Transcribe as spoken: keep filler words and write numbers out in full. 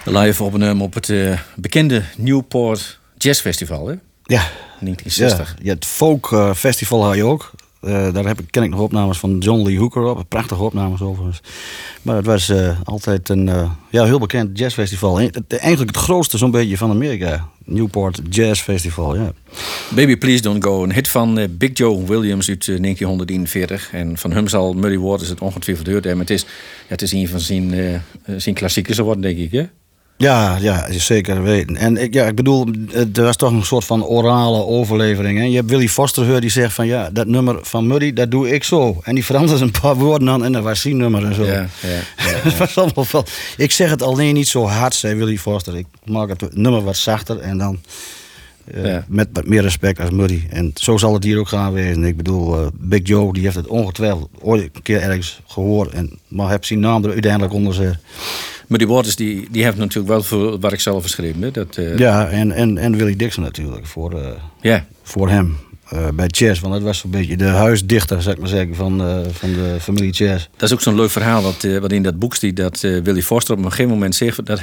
Live opgenomen op het uh, bekende Newport Jazz Festival, hè? Ja. negentien zestig. Ja, ja, het Folk uh, Festival had je ook. Uh, daar heb ik, ken ik nog opnames van John Lee Hooker op. Prachtige opnames overigens. Maar het was uh, altijd een uh, ja, heel bekend jazzfestival. E- eigenlijk het grootste zo'n beetje van Amerika. Newport Jazz Festival, ja. Baby Please Don't Go. Een hit van uh, Big Joe Williams uit uh, negentien eenenveertig. En van hem zal Muddy Waters het ongetwijfeld gehoord hebben. Het is, ja, het is een van zijn, uh, zijn klassiekers geworden, denk ik, hè? Ja, ja, zeker weten. En ik, ja, ik bedoel, er was toch een soort van orale overlevering. Hè? Je hebt Willie Foster gehoord die zegt van ja, dat nummer van Muddy, dat doe ik zo. En die veranderde een paar woorden dan en dat was zijn nummer en zo. Ja, ja, ja, ja. Het was allemaal wel. Ik zeg het alleen niet zo hard, zei Willie Foster. Ik maak het nummer wat zachter en dan uh, Ja. met wat meer respect als Muddy. En zo zal het hier ook gaan wezen. Ik bedoel, uh, Big Joe die heeft het ongetwijfeld ooit een keer ergens gehoord. En, maar heb zijn naam er uiteindelijk onder gezet. Muddy Waters die, die heeft natuurlijk wel voor wat ik zelf geschreven. Hè? Dat, uh... Ja, en, en, en Willie Dixon natuurlijk voor, uh, ja. voor hem uh, bij Jazz. Want dat was zo'n beetje de huisdichter, zou ik maar zeggen, van, uh, van de familie Jazz. Dat is ook zo'n leuk verhaal wat, uh, wat in dat boek staat. Dat uh, Willie Foster op een gegeven moment zegt dat